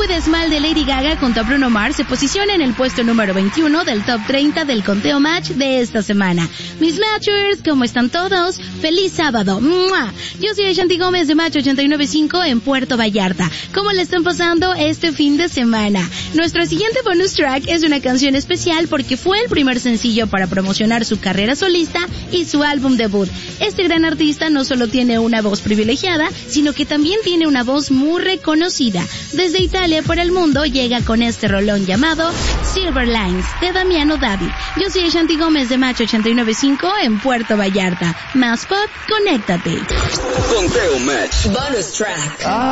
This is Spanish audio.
With a Smile de Lady Gaga junto a Bruno Mars se posiciona en el puesto número 21 del top 30 del conteo Match de esta semana. Mis Matchers, ¿cómo están todos? ¡Feliz sábado! ¡Mua! Yo soy Ashanti Gómez de Match 89.5 en Puerto Vallarta. ¿Cómo le están pasando este fin de semana? Nuestro siguiente bonus track es una canción especial porque fue el primer sencillo para promocionar su carrera solista y su álbum debut. Este gran artista no solo tiene una voz privilegiada, sino que también tiene una voz muy reconocida. Desde Italia por el mundo llega con este rolón llamado Silver Lines de Damiano David. Yo soy Ashanti Gómez de Match 89.5 en Puerto Vallarta. Más pop, conéctate. Conteo Match. Bonus track.